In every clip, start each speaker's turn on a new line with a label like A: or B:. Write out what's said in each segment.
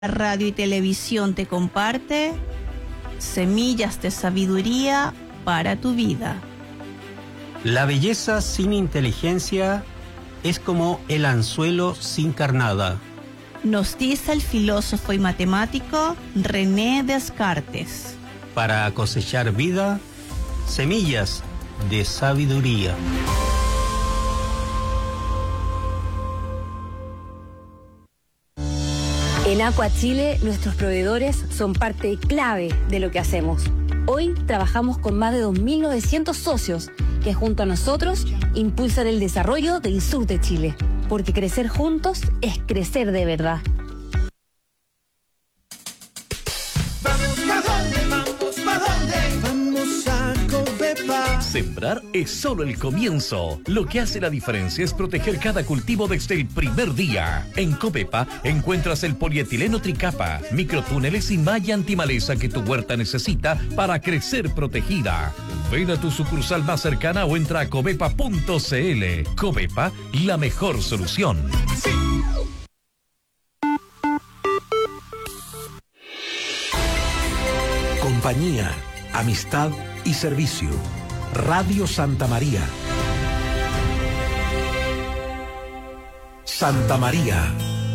A: Radio y Televisión te comparte semillas de sabiduría para tu vida.
B: La belleza sin inteligencia es como el anzuelo sin carnada.
A: Nos dice el filósofo y matemático René Descartes.
B: Para cosechar vida, semillas de sabiduría.
C: En Aqua Chile, nuestros proveedores son parte clave de lo que hacemos. Hoy trabajamos con más de 2.900 socios que junto a nosotros impulsan el desarrollo del sur de Chile. Porque crecer juntos es crecer de verdad.
D: Vamos a Covepa.
E: Sembrar es solo el comienzo. Lo que hace la diferencia es proteger cada cultivo desde el primer día. En Covepa encuentras el polietileno tricapa, microtúneles y malla antimaleza que tu huerta necesita para crecer protegida. Ven a tu sucursal más cercana o entra a covepa.cl. Covepa, la mejor solución. Sí.
F: Compañía, amistad y servicio. Radio Santa María. Santa María.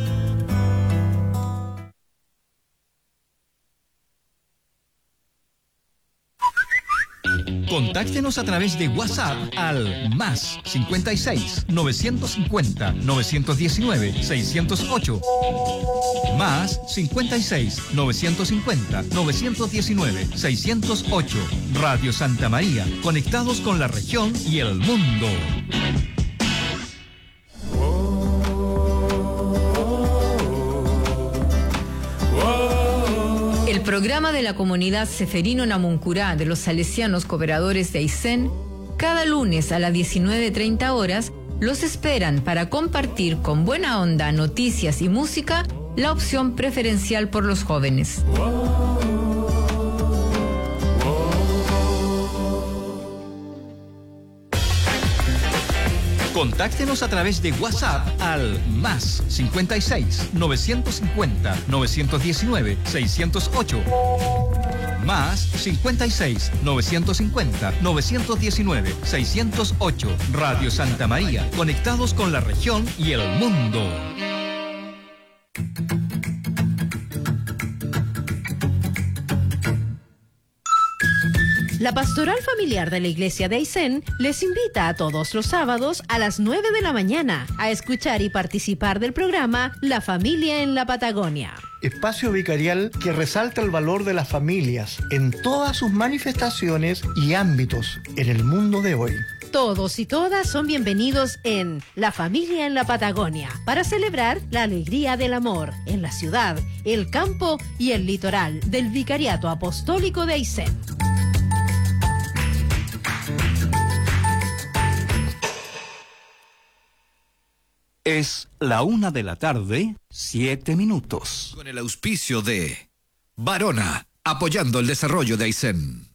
G: Contáctenos a través de WhatsApp al más 56 950 919 608. Más 56 950 919 608. Radio Santa María, conectados con la región y el mundo.
H: El programa de la comunidad Seferino Namuncurá de los salesianos cooperadores de Aysén, cada lunes a las 19:30 horas, los esperan para compartir con buena onda noticias y música, la opción preferencial por los jóvenes.
G: Contáctenos a través de WhatsApp al más 56 950 919 608. Más 56 950 919 608. Radio Santa María, conectados con la región y el mundo.
I: La Pastoral Familiar de la Iglesia de Aysén les invita a todos los sábados a las 9 de la mañana a escuchar y participar del programa La Familia en la Patagonia.
J: Espacio vicarial que resalta el valor de las familias en todas sus manifestaciones y ámbitos en el mundo de hoy.
I: Todos y todas son bienvenidos en La Familia en la Patagonia para celebrar la alegría del amor en la ciudad, el campo y el litoral del Vicariato Apostólico de Aysén.
F: Es la 1:07 p.m.
K: Con el auspicio de Varona, apoyando el desarrollo de Aysén.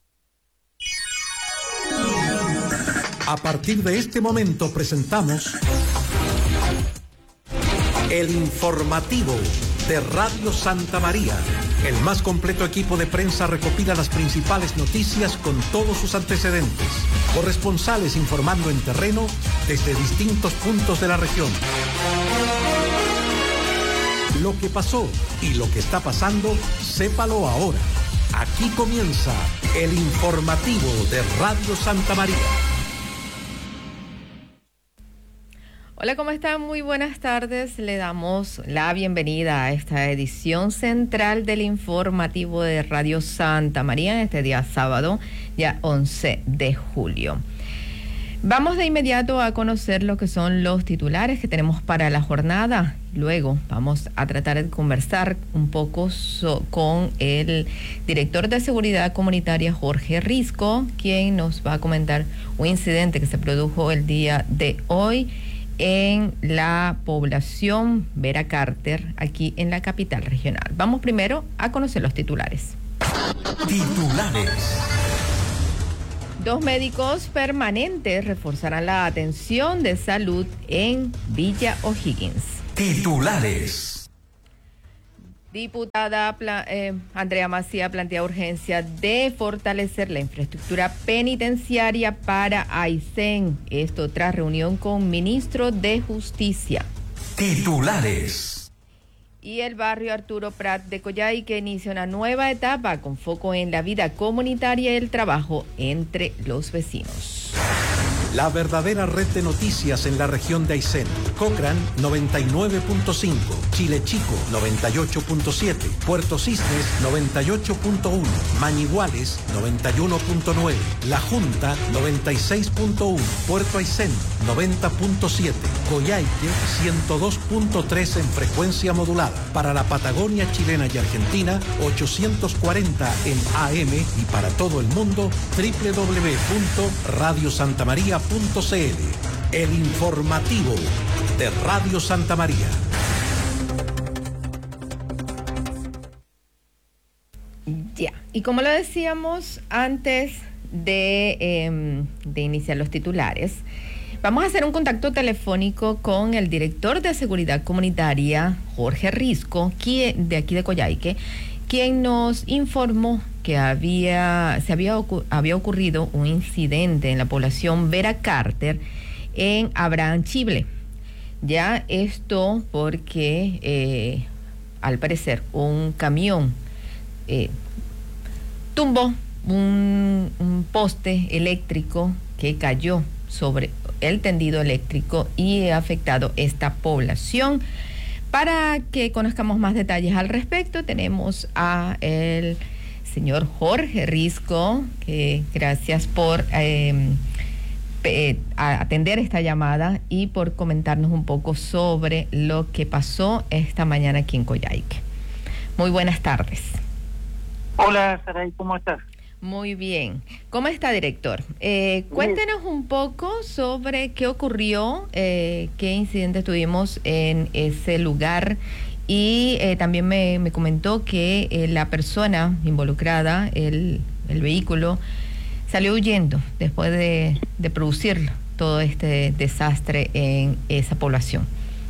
F: A partir de este momento presentamos el informativo de Radio Santa María. El más completo equipo de prensa recopila las principales noticias con todos sus antecedentes. Corresponsales informando en terreno desde distintos puntos de la región. Lo que pasó y lo que está pasando, sépalo ahora. Aquí comienza el informativo de Radio Santa María.
L: Hola, ¿cómo están? Muy buenas tardes. Le damos la bienvenida a esta edición central del informativo de Radio Santa María en este día sábado, ya 11 de julio. Vamos de inmediato a conocer lo que son los titulares que tenemos para la jornada. Luego vamos a tratar de conversar un poco con el director de Seguridad Comunitaria, Jorge Risco, quien nos va a comentar un incidente que se produjo el día de hoy en la población Vera Carter, aquí en la capital regional. Vamos primero a conocer los titulares.
F: Titulares.
L: 2 médicos permanentes reforzarán la atención de salud en Villa O'Higgins.
F: Titulares.
L: Diputada Andrea Macía plantea urgencia de fortalecer la infraestructura penitenciaria para Aysén. Esto tras reunión con ministro de Justicia.
K: Titulares.
L: Y el barrio Arturo Prat de Coyhaique inicia una nueva etapa con foco en la vida comunitaria y el trabajo entre los vecinos.
F: La verdadera red de noticias en la región de Aysén. Cochrane 99.5, Chile Chico 98.7, Puerto Cisnes 98.1, Mañiguales 91.9, La Junta 96.1, Puerto Aysén 90.7, Coyhaique 102.3 en frecuencia modulada. Para la Patagonia chilena y Argentina 840 en AM y para todo el mundo www.radiosantamaria.cl. El informativo de Radio Santa María.
L: Ya, y como lo decíamos antes de iniciar los titulares, vamos a hacer un contacto telefónico con el director de Seguridad Comunitaria, Jorge Risco, de aquí de Coyhaique, quien nos informó que había ocurrido un incidente en la población Vera Carter en Abraham Chible. Ya esto porque al parecer un camión tumbó un poste eléctrico que cayó sobre el tendido eléctrico y ha afectado esta población. Para que conozcamos más detalles al respecto, tenemos a el señor Jorge Risco, que gracias por atender esta llamada y por comentarnos un poco sobre lo que pasó esta mañana aquí en Coyhaique. Muy buenas tardes.
M: Hola, Saray, ¿cómo estás?
L: Muy bien. ¿Cómo está, director? Cuéntenos un poco sobre qué ocurrió, qué incidente tuvimos en ese lugar y también me comentó que la persona involucrada, el vehículo, salió huyendo después de producir todo este desastre en esa población.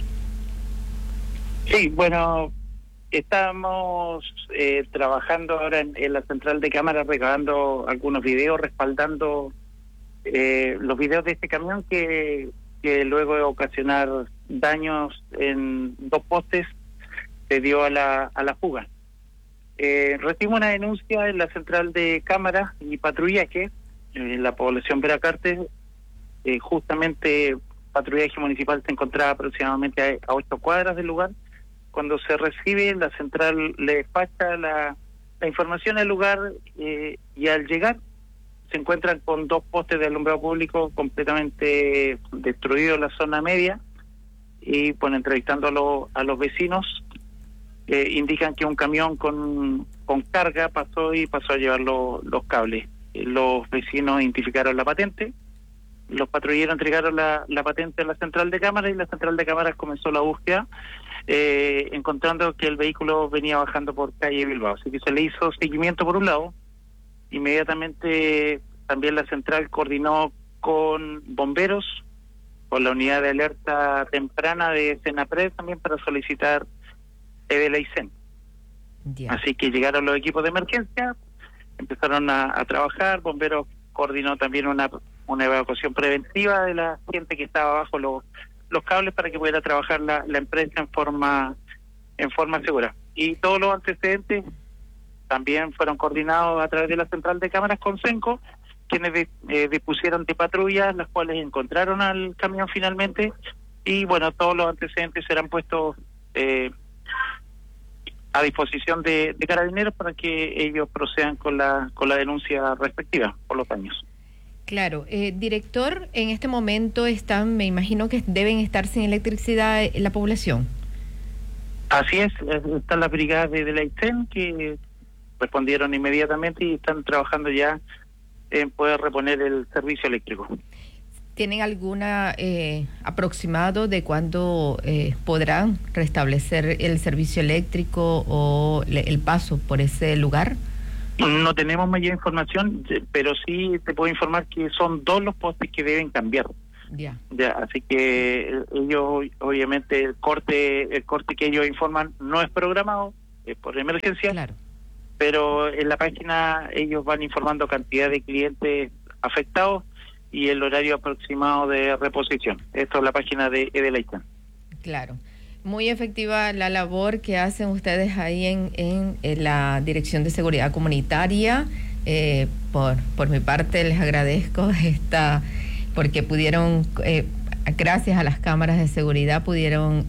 M: Sí, bueno, estamos trabajando ahora en la central de cámaras, recabando algunos videos, respaldando los videos de este camión que luego de ocasionar daños en 2 postes se dio a la fuga. Recibimos una denuncia en la central de cámaras y patrullaje en la población Vera Carter. Justamente patrullaje municipal se encontraba aproximadamente a 8 cuadras del lugar. Cuando se recibe, la central le despacha la información al lugar y al llegar se encuentran con 2 postes de alumbrado público completamente destruidos en la zona media y bueno, entrevistando a los vecinos indican que un camión con carga pasó a llevar los cables. Los vecinos identificaron la patente, los patrulleros entregaron la patente a la central de cámaras y la central de cámaras comenzó la búsqueda encontrando que el vehículo venía bajando por calle Bilbao. Así que se le hizo seguimiento por un lado. Inmediatamente también la central coordinó con bomberos, con la unidad de alerta temprana de Senapred también para solicitar de Aysén. Así que llegaron los equipos de emergencia, empezaron a trabajar, bomberos coordinó también una evacuación preventiva de la gente que estaba bajo los cables para que pudiera trabajar la empresa en forma segura. Y todos los antecedentes también fueron coordinados a través de la central de cámaras con Senco, quienes dispusieron de patrullas, las cuales encontraron al camión finalmente, y bueno, todos los antecedentes serán puestos a disposición de carabineros para que ellos procedan con la denuncia respectiva por los daños.
L: Claro, director, en este momento me imagino que deben estar sin electricidad en la población.
M: Así es, están las brigadas de la Aysén que respondieron inmediatamente y están trabajando ya en poder reponer el servicio eléctrico.
L: ¿Tienen alguna aproximado de cuándo podrán restablecer el servicio eléctrico o el paso por ese lugar?
M: No tenemos mayor información, pero sí te puedo informar que son 2 los postes que deben cambiar.
L: Ya,
M: así que ellos, obviamente, el corte que ellos informan no es programado, por emergencia.
L: Claro.
M: Pero en la página ellos van informando cantidad de clientes afectados y el horario aproximado de reposición. Esto es la página de Edelaicén.
L: Claro. Muy efectiva la labor que hacen ustedes ahí en la Dirección de Seguridad Comunitaria. Por mi parte les agradezco porque pudieron, gracias a las cámaras de seguridad, pudieron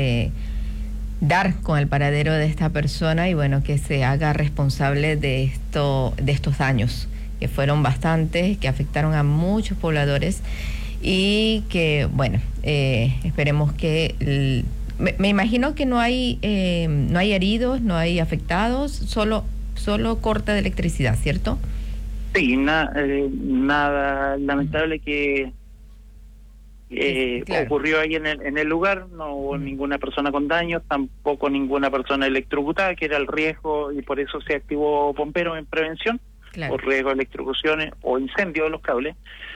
L: dar con el paradero de esta persona y bueno, que se haga responsable de estos daños, que fueron bastantes, que afectaron a muchos pobladores y que, bueno, esperemos que... Me imagino que no hay heridos, no hay afectados, solo corte de electricidad, ¿cierto?
M: Sí, nada lamentable que
L: claro.
M: Ocurrió ahí en el lugar. No hubo ninguna persona con daños, tampoco ninguna persona electrocutada, que era el riesgo, y por eso se activó bomberos en prevención,
L: claro,
M: por riesgo de electrocuciones o incendio de los cables.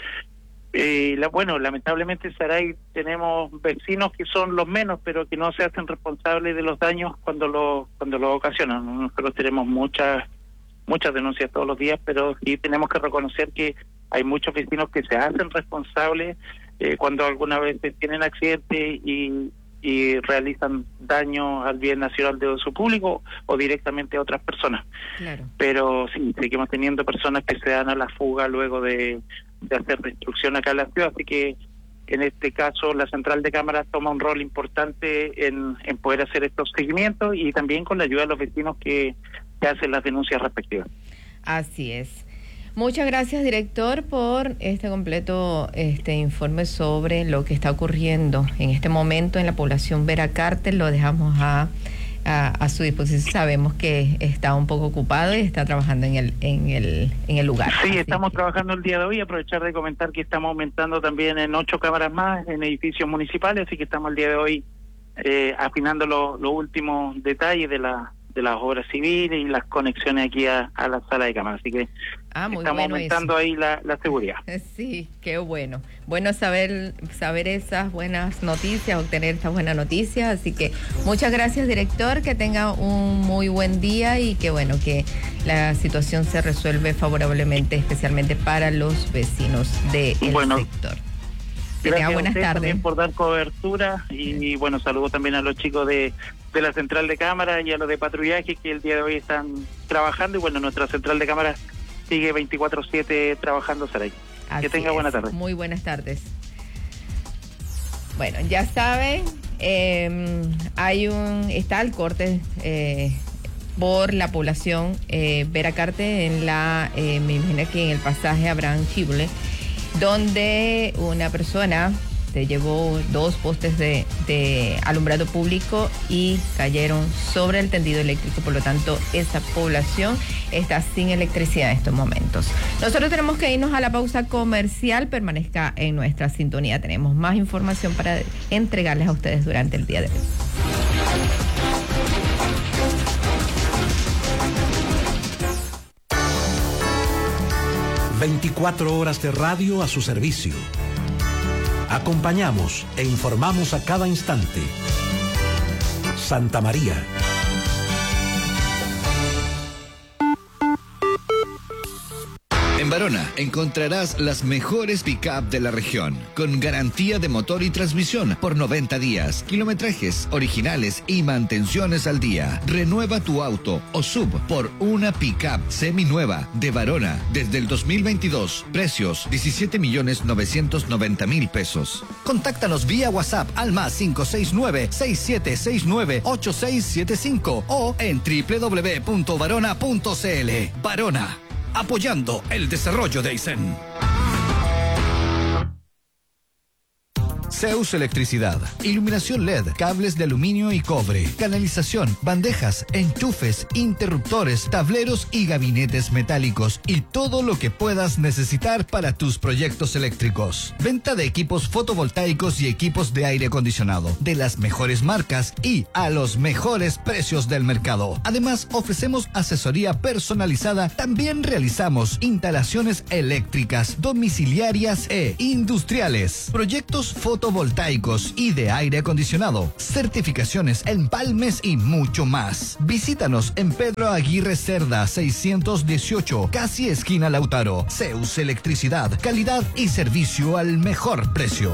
M: Bueno, lamentablemente en Saray tenemos vecinos que son los menos, pero que no se hacen responsables de los daños cuando lo ocasionan. Nosotros tenemos muchas denuncias todos los días, pero sí tenemos que reconocer que hay muchos vecinos que se hacen responsables cuando alguna vez tienen accidentes y realizan daño al bien nacional de uso público o directamente a otras personas.
L: Claro.
M: Pero sí, seguimos teniendo personas que se dan a la fuga luego de hacer destrucción acá en la ciudad, así que en este caso la central de cámaras toma un rol importante en poder hacer estos seguimientos y también con la ayuda de los vecinos que hacen las denuncias respectivas.
L: Así es. Muchas gracias, director, por este completo informe sobre lo que está ocurriendo en este momento en la población Vera Carter. Lo dejamos a su disposición. Sabemos que está un poco ocupado y está trabajando en el lugar.
M: Sí, estamos trabajando el día de hoy. Aprovechar de comentar que estamos aumentando también en 8 cámaras más en edificios municipales, así que estamos el día de hoy afinando los últimos detalles de las obras civiles y las conexiones aquí a la sala de cámaras, así que estamos aumentando ahí la seguridad.
L: Sí, qué bueno. Bueno saber esas buenas noticias, obtener estas buenas noticias, así que muchas gracias, director, que tenga un muy buen día y que bueno, que la situación se resuelve favorablemente, especialmente para los vecinos del sector. Que tenga buenas tardes.
M: También por dar cobertura y bueno, saludo también a los chicos de la central de cámaras y a los de patrullaje que el día de hoy están trabajando y bueno, nuestra central de cámaras sigue 24/7 trabajando, Saray. Que tenga buena tarde.
L: Muy buenas tardes. Bueno, ya saben, está el corte por la población Vera Carter me imagino que en el pasaje Abraham Chible, donde una persona se llevó 2 postes de alumbrado público y cayeron sobre el tendido eléctrico. Por lo tanto, esa población está sin electricidad en estos momentos. Nosotros tenemos que irnos a la pausa comercial. Permanezca en nuestra sintonía. Tenemos más información para entregarles a ustedes durante el día de hoy.
F: 24 horas de radio a su servicio. Acompañamos e informamos a cada instante. Santa María.
K: En Barona encontrarás las mejores pick-up de la región, con garantía de motor y transmisión por 90 días, kilometrajes originales y mantenciones al día. Renueva tu auto o sub por una pick-up seminueva de Barona desde el 2022. Precios 17.990.000 pesos. Contáctanos vía WhatsApp al +569-6769-8675 o en www.barona.cl. Barona, apoyando el desarrollo de Aysén. Zeus Electricidad, iluminación LED, cables de aluminio y cobre, canalización, bandejas, enchufes, interruptores, tableros y gabinetes metálicos y todo lo que puedas necesitar para tus proyectos eléctricos. Venta de equipos fotovoltaicos y equipos de aire acondicionado de las mejores marcas y a los mejores precios del mercado. Además, ofrecemos asesoría personalizada. También realizamos instalaciones eléctricas, domiciliarias e industriales, proyectos fotovoltaicos fotovoltaicos y de aire acondicionado, certificaciones en Palmes y mucho más. Visítanos en Pedro Aguirre Cerda 618, casi esquina Lautaro. Zeus Electricidad, calidad y servicio al mejor precio.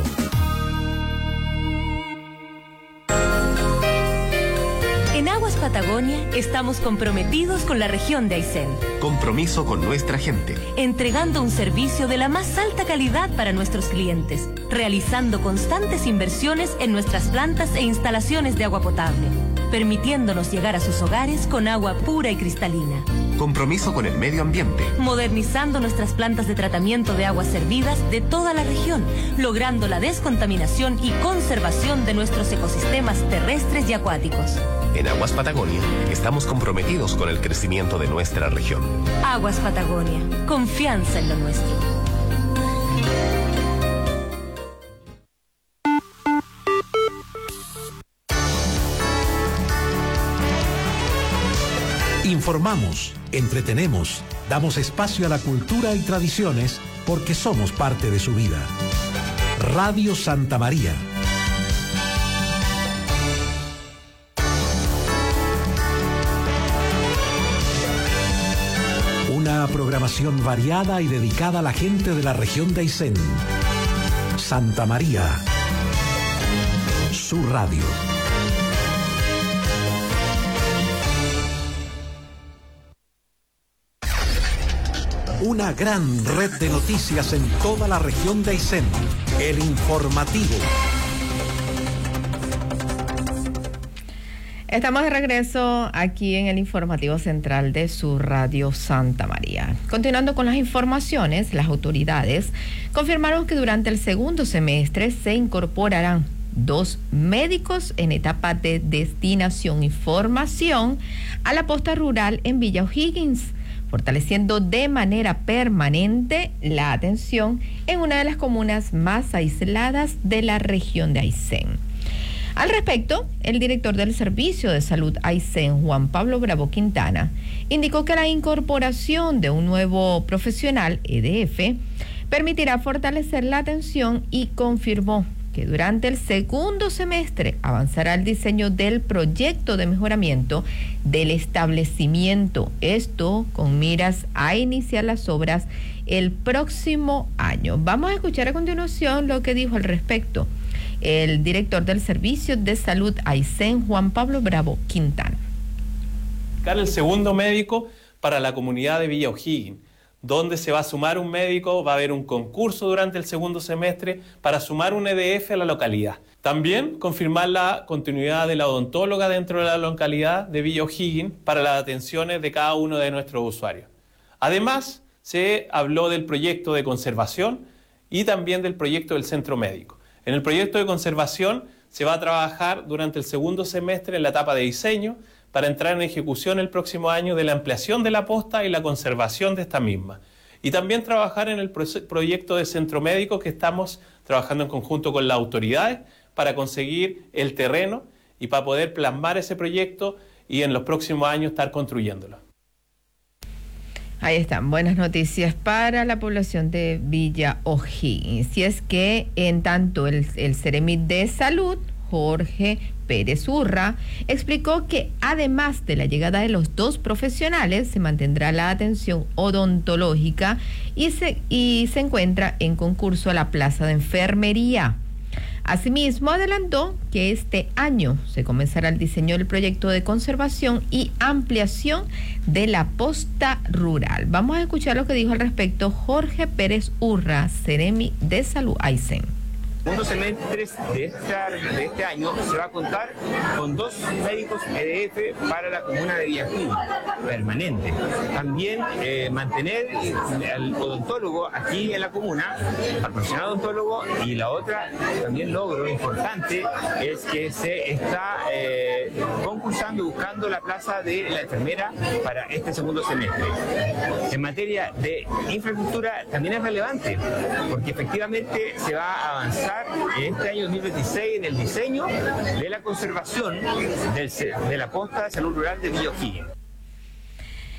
N: En Aguas Patagonia estamos comprometidos con la región de Aysén.
O: Compromiso con nuestra gente.
N: Entregando un servicio de la más alta calidad para nuestros clientes, realizando constantes inversiones en nuestras plantas e instalaciones de agua potable, permitiéndonos llegar a sus hogares con agua pura y cristalina.
O: Compromiso con el medio ambiente.
N: Modernizando nuestras plantas de tratamiento de aguas servidas de toda la región, logrando la descontaminación y conservación de nuestros ecosistemas terrestres y acuáticos.
O: En Aguas Patagonia estamos comprometidos con el crecimiento de nuestra región.
N: Aguas Patagonia, confianza en lo nuestro.
F: Informamos, entretenemos, damos espacio a la cultura y tradiciones porque somos parte de su vida. Radio Santa María. Una programación variada y dedicada a la gente de la región de Aysén. Santa María. Su radio. Una gran red de noticias en toda la región de Aysén. El Informativo.
L: Estamos de regreso aquí en el Informativo Central de su radio Santa María. Continuando con las informaciones, las autoridades confirmaron que durante el segundo semestre se incorporarán 2 médicos en etapa de destinación y formación a la posta rural en Villa O'Higgins, fortaleciendo de manera permanente la atención en una de las comunas más aisladas de la región de Aysén. Al respecto, el director del Servicio de Salud Aysén, Juan Pablo Bravo Quintana, indicó que la incorporación de un nuevo profesional, EDF, permitirá fortalecer la atención y confirmó que durante el segundo semestre avanzará el diseño del proyecto de mejoramiento del establecimiento, esto con miras a iniciar las obras el próximo año. Vamos a escuchar a continuación lo que dijo al respecto el director del Servicio de Salud Aysén, Juan Pablo Bravo Quintana.
P: El segundo médico para la comunidad de Villa O'Higgins, donde se va a sumar un médico, va a haber un concurso durante el segundo semestre para sumar un EDF a la localidad. También confirmar la continuidad de la odontóloga dentro de la localidad de Villa O'Higgins para las atenciones de cada uno de nuestros usuarios. Además, se habló del proyecto de conservación y también del proyecto del centro médico. En el proyecto de conservación se va a trabajar durante el segundo semestre en la etapa de diseño para entrar en ejecución el próximo año de la ampliación de la posta y la conservación de esta misma. Y también trabajar en el proyecto de centro médico que estamos trabajando en conjunto con las autoridades para conseguir el terreno y para poder plasmar ese proyecto y en los próximos años estar construyéndolo.
L: Ahí están, buenas noticias para la población de Villa O'Higgins. Y es que en tanto el Seremi de Salud, Jorge Pérez Urra, explicó que además de la llegada de los 2 profesionales, se mantendrá la atención odontológica y se encuentra en concurso a la plaza de enfermería. Asimismo, adelantó que este año se comenzará el diseño del proyecto de conservación y ampliación de la posta rural. Vamos a escuchar lo que dijo al respecto Jorge Pérez Urra, Seremi de Salud Aysén.
Q: Segundo semestre de este año se va a contar con 2 médicos EDF para la comuna de Villa O'Higgins, permanente. También mantener al odontólogo aquí en la comuna, al profesional odontólogo, y la otra también logro importante es que se está concursando, buscando la plaza de la enfermera para este segundo semestre. En materia de infraestructura también es relevante, porque efectivamente se va a avanzar en este año 2026 en el diseño de la conservación de la posta de salud rural de Villa O'Higgins.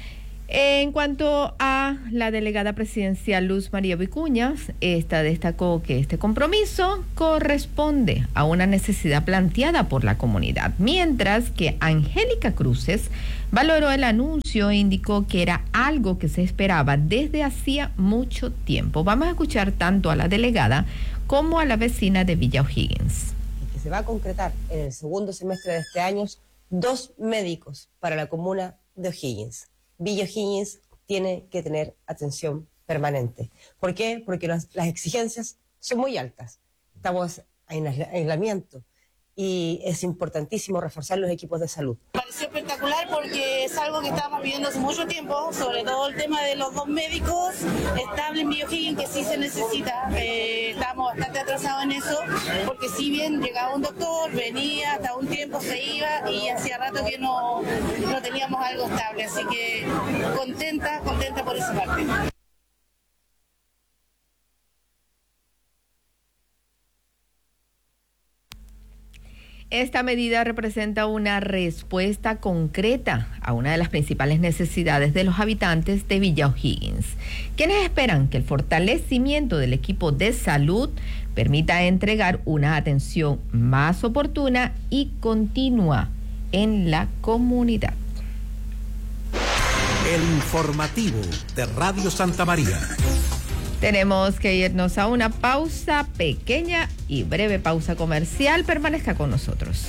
L: En cuanto a la delegada presidencial Luz María Vicuña, esta destacó que este compromiso corresponde a una necesidad planteada por la comunidad, mientras que Angélica Cruces valoró el anuncio e indicó que era algo que se esperaba desde hacía mucho tiempo. Vamos a escuchar tanto a la delegada como a la vecina de Villa O'Higgins.
R: Que se va a concretar en el segundo semestre de este año 2 médicos para la comuna de O'Higgins. Villa O'Higgins tiene que tener atención permanente. ¿Por qué? Porque las exigencias son muy altas. Estamos en aislamiento y es importantísimo reforzar los equipos de salud.
S: Me pareció espectacular porque es algo que estábamos pidiendo hace mucho tiempo, sobre todo el tema de los 2 médicos estables en Villa O'Higgins, que sí se necesita. Estábamos bastante atrasados en eso, porque si bien llegaba un doctor, venía, hasta un tiempo se iba y hacía rato que no teníamos algo estable, así que contenta por esa parte.
L: Esta medida representa una respuesta concreta a una de las principales necesidades de los habitantes de Villa O'Higgins, quienes esperan que el fortalecimiento del equipo de salud permita entregar una atención más oportuna y continua en la comunidad.
F: El informativo de Radio Santa María.
L: Tenemos que irnos a una pausa, pequeña y breve pausa comercial. Permanezca con nosotros.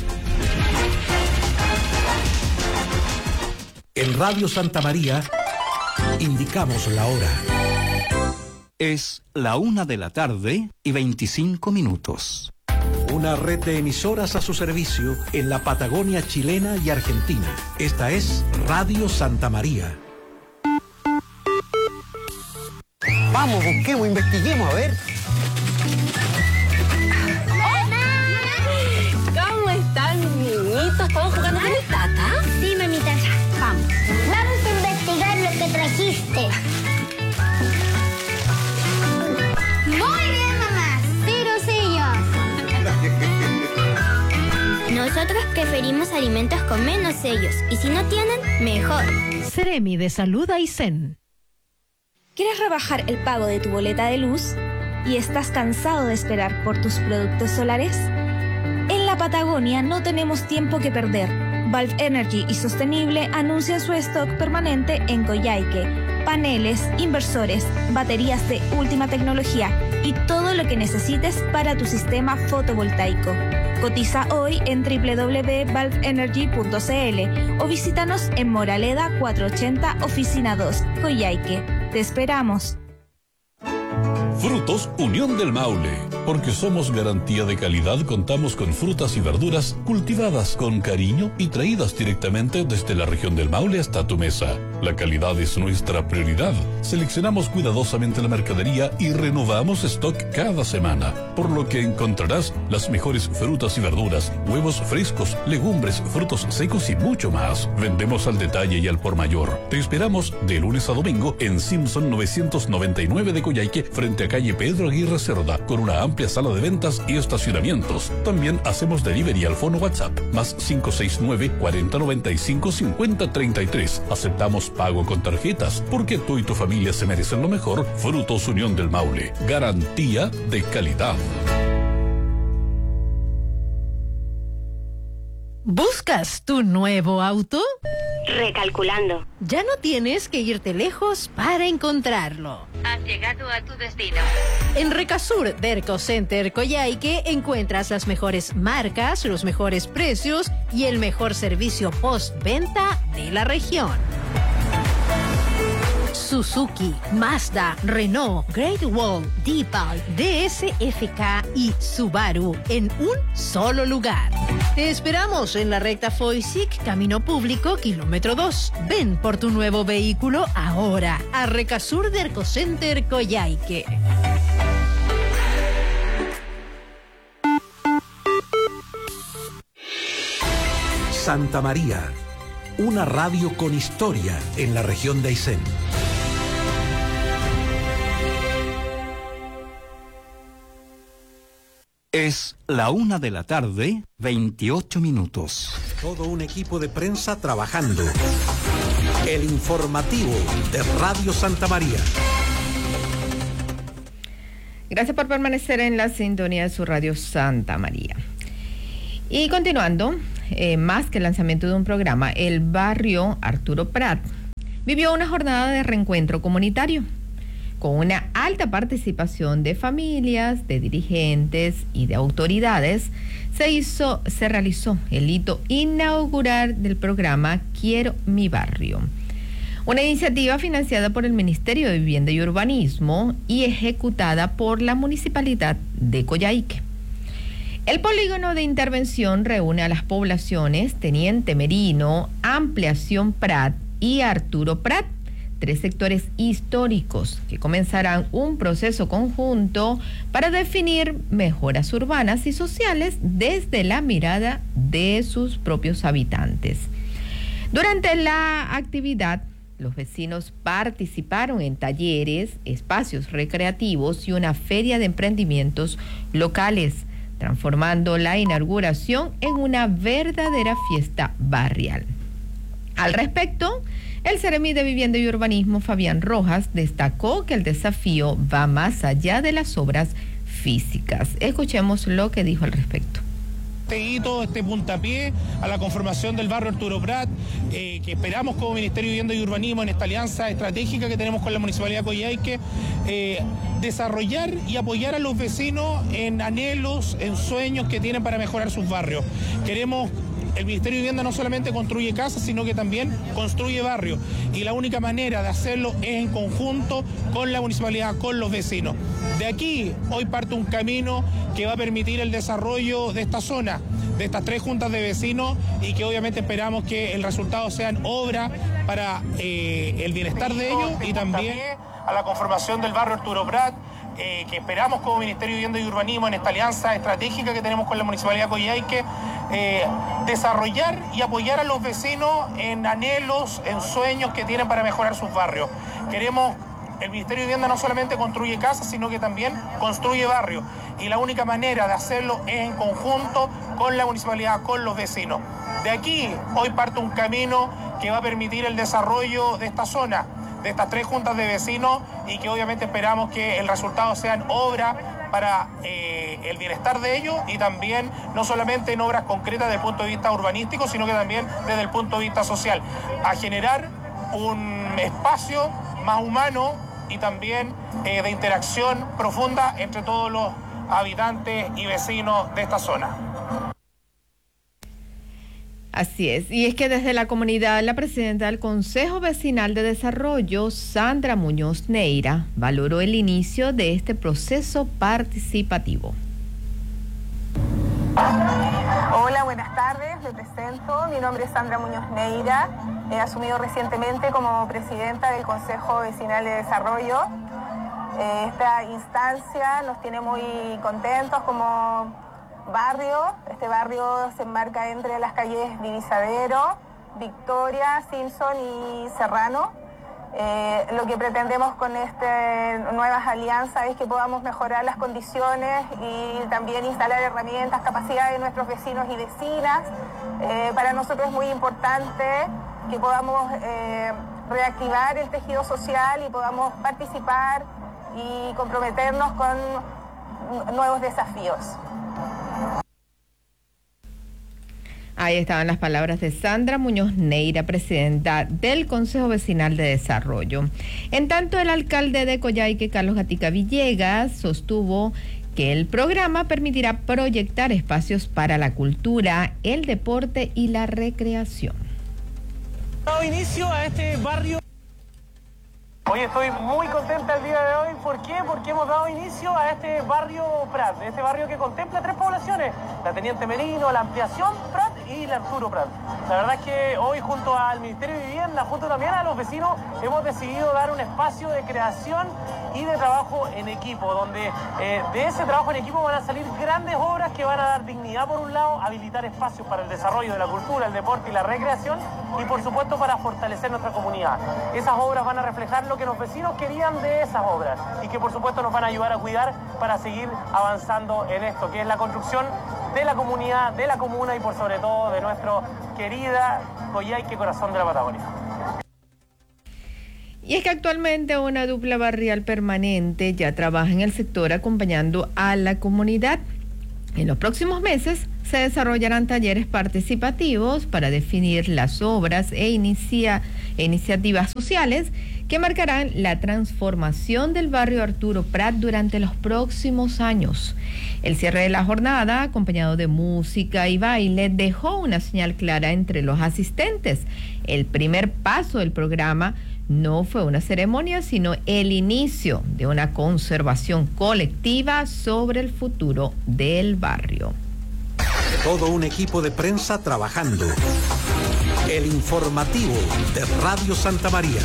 F: En Radio Santa María indicamos la hora.
G: Es la 1:25 p.m.
F: Una red de emisoras a su servicio en la Patagonia chilena y argentina. Esta es Radio Santa María.
T: Vamos, busquemos, investiguemos, a ver.
C: ¿Cómo están, niñitos? ¿Estamos jugando con el tata?
U: Sí, mamita.
C: Vamos.
U: Vamos a investigar lo que trajiste. Muy bien, mamá. 0 sellos. Nosotros preferimos alimentos con menos sellos. Y si no tienen, mejor.
I: Seremi de Salud Aysén.
V: ¿Quieres rebajar el pago de tu boleta de luz y estás cansado de esperar por tus productos solares? En la Patagonia no tenemos tiempo que perder. Valve Energy y Sostenible anuncian su stock permanente en Coyhaique, paneles, inversores, baterías de última tecnología y todo lo que necesites para tu sistema fotovoltaico. Cotiza hoy en www.valveenergy.cl o visítanos en Moraleda 480 Oficina 2, Coyhaique. Te esperamos.
W: Frutos Unión del Maule. Porque somos garantía de calidad, contamos con frutas y verduras cultivadas con cariño y traídas directamente desde la región del Maule hasta tu mesa. La calidad es nuestra prioridad. Seleccionamos cuidadosamente la mercadería y renovamos stock cada semana, por lo que encontrarás las mejores frutas y verduras, huevos frescos, legumbres, frutos secos y mucho más. Vendemos al detalle y al por mayor. Te esperamos de lunes a domingo en Simpson 999 de Coyhaique, frente a calle Pedro Aguirre Cerda, con una amplia sala de ventas y estacionamientos. También hacemos delivery al fono WhatsApp +569 4095 5033. Aceptamos pago con tarjetas, porque tú y tu familia se merecen lo mejor. Frutos Unión del Maule, garantía de calidad.
I: ¿Buscas tu nuevo auto?
U: Recalculando.
I: Ya no tienes que irte lejos para encontrarlo.
U: Has llegado a tu destino.
I: En Recasur Derco Center Coyhaique encuentras las mejores marcas, los mejores precios y el mejor servicio postventa de la región. Suzuki, Mazda, Renault, Great Wall, Deepal, DSFK y Subaru en un solo lugar. Te esperamos en la recta Foysic, Camino Público, kilómetro 2. Ven por tu nuevo vehículo ahora a Recasur Derco Center Coyhaique.
F: Santa María, una radio con historia en la región de Aysén.
G: Es la 1:28 p.m.
F: Todo un equipo de prensa trabajando. El informativo de Radio Santa María.
L: Gracias por permanecer en la sintonía de su Radio Santa María. Y continuando, más que el lanzamiento de un programa, el barrio Arturo Prat vivió una jornada de reencuentro comunitario con una alta participación de familias, de dirigentes y de autoridades. Se realizó el hito inaugural del programa Quiero mi barrio, una iniciativa financiada por el Ministerio de Vivienda y Urbanismo y ejecutada por la Municipalidad de Coyhaique. El polígono de intervención reúne a las poblaciones Teniente Merino, Ampliación Prat y Arturo Prat, 3 sectores históricos que comenzarán un proceso conjunto para definir mejoras urbanas y sociales desde la mirada de sus propios habitantes. Durante la actividad, los vecinos participaron en talleres, espacios recreativos y una feria de emprendimientos locales, transformando la inauguración en una verdadera fiesta barrial. Al respecto, el Seremi de Vivienda y Urbanismo, Fabián Rojas, destacó que el desafío va más allá de las obras físicas. Escuchemos lo que dijo al respecto.
A: Este hito, este puntapié a la conformación del barrio Arturo Prat, que esperamos como Ministerio de Vivienda y Urbanismo en esta alianza estratégica que tenemos con la Municipalidad de Coyhaique, desarrollar y apoyar a los vecinos en anhelos, en sueños que tienen para mejorar sus barrios. El Ministerio de Vivienda no solamente construye casas, sino que también construye barrios. Y la única manera de hacerlo es en conjunto con la municipalidad, con los vecinos. De aquí, hoy parte un camino que va a permitir el desarrollo de esta zona, de estas 3 juntas de vecinos, y que obviamente esperamos que el resultado sean obra para el bienestar de ellos y también a la conformación del barrio Arturo Prat, que esperamos como Ministerio de Vivienda y Urbanismo en esta alianza estratégica que tenemos con la Municipalidad de Coyhaique, desarrollar y apoyar a los vecinos en anhelos, en sueños que tienen para mejorar sus barrios. El Ministerio de Vivienda no solamente construye casas, sino que también construye barrios. Y la única manera de hacerlo es en conjunto con la municipalidad, con los vecinos. De aquí, hoy parte un camino que va a permitir el desarrollo de esta zona, de estas 3 juntas de vecinos, y que obviamente esperamos que el resultado sean obra para el bienestar de ellos, y también no solamente en obras concretas desde el punto de vista urbanístico, sino que también desde el punto de vista social, a generar un espacio más humano y también de interacción profunda entre todos los habitantes y vecinos de esta zona.
L: Así es, y es que desde la comunidad, la presidenta del Consejo Vecinal de Desarrollo, Sandra Muñoz Neira, valoró el inicio de este proceso participativo.
B: Hola, buenas tardes, me presento, mi nombre es Sandra Muñoz Neira, he asumido recientemente como presidenta del Consejo Vecinal de Desarrollo. Esta instancia nos tiene muy contentos como barrio. Este barrio se enmarca entre las calles Divisadero, Victoria, Simpson y Serrano. Lo que pretendemos con estas nuevas alianzas es que podamos mejorar las condiciones y también instalar herramientas, capacidades de nuestros vecinos y vecinas. Para nosotros es muy importante que podamos reactivar el tejido social y podamos participar y comprometernos con nuevos desafíos.
L: Ahí estaban las palabras de Sandra Muñoz Neira, presidenta del Consejo Vecinal de Desarrollo. En tanto, el alcalde de Coyhaique, Carlos Gatica Villegas, sostuvo que el programa permitirá proyectar espacios para la cultura, el deporte y la recreación.
A: Dado inicio a este barrio. Hoy estoy muy contenta el día de hoy. ¿Por qué? Porque hemos dado inicio a este barrio Prat, este barrio que contempla 3 poblaciones, la Teniente Merino, la Ampliación Prat y la Arturo Prat. La verdad es que hoy, junto al Ministerio de Vivienda, junto también a los vecinos, hemos decidido dar un espacio de creación y de trabajo en equipo, donde de ese trabajo en equipo van a salir grandes obras que van a dar dignidad por un lado, habilitar espacios para el desarrollo de la cultura, el deporte y la recreación, y por supuesto para fortalecer nuestra comunidad. Esas obras van a reflejar lo que los vecinos querían de esas obras y que por supuesto nos van a ayudar a cuidar para seguir avanzando en esto, que es la construcción de la comunidad, de la comuna y por sobre todo de nuestro querida Coyhaique, corazón de la Patagonia.
L: Y es que actualmente una dupla barrial permanente ya trabaja en el sector acompañando a la comunidad. En los próximos meses se desarrollarán talleres participativos para definir las obras e iniciativas sociales que marcarán la transformación del barrio Arturo Prat durante los próximos años. El cierre de la jornada, acompañado de música y baile, dejó una señal clara entre los asistentes. El primer paso del programa no fue una ceremonia, sino el inicio de una conservación colectiva sobre el futuro del barrio.
F: Todo un equipo de prensa trabajando. El informativo de Radio Santa María.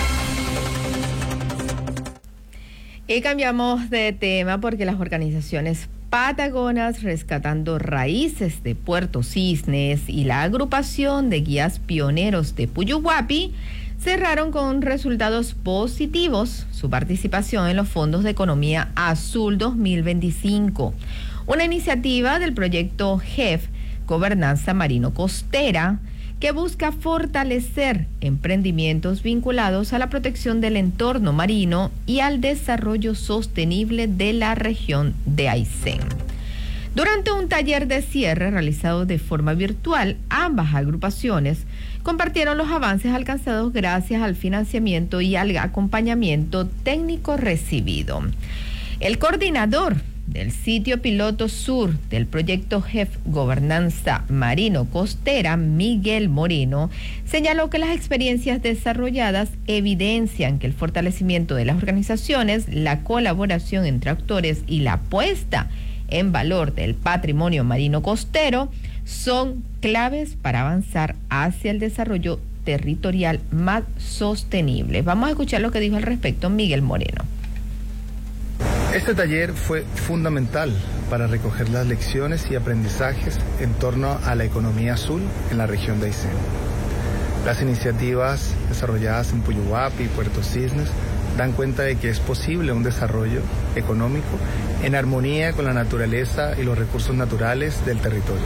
L: Y cambiamos de tema porque las organizaciones patagonas Rescatando Raíces de Puerto Cisnes y la agrupación de guías pioneros de Puyuhuapi cerraron con resultados positivos su participación en los fondos de Economía Azul 2025, una iniciativa del proyecto GEF, Gobernanza Marino Costera, que busca fortalecer emprendimientos vinculados a la protección del entorno marino y al desarrollo sostenible de la región de Aysén. Durante un taller de cierre realizado de forma virtual, ambas agrupaciones compartieron los avances alcanzados gracias al financiamiento y al acompañamiento técnico recibido. El coordinador del sitio piloto sur del proyecto GEF Gobernanza Marino Costera, Miguel Moreno, señaló que las experiencias desarrolladas evidencian que el fortalecimiento de las organizaciones, la colaboración entre actores y la puesta en valor del patrimonio marino costero son claves para avanzar hacia el desarrollo territorial más sostenible. Vamos a escuchar lo que dijo al respecto Miguel Moreno.
D: Este taller fue fundamental para recoger las lecciones y aprendizajes en torno a la economía azul en la región de Aysén. Las iniciativas desarrolladas en Puyuhuapi y Puerto Cisnes dan cuenta de que es posible un desarrollo económico en armonía con la naturaleza y los recursos naturales del territorio.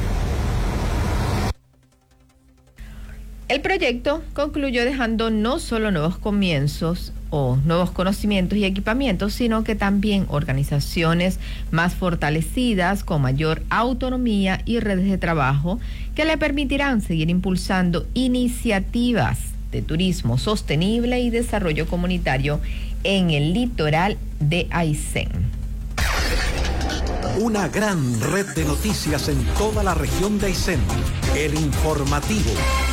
L: El proyecto concluyó dejando no solo nuevos comienzos o nuevos conocimientos y equipamientos, sino que también organizaciones más fortalecidas, con mayor autonomía y redes de trabajo que le permitirán seguir impulsando iniciativas de turismo sostenible y desarrollo comunitario en el litoral de Aysén.
F: Una gran red de noticias en toda la región de Aysén. El informativo.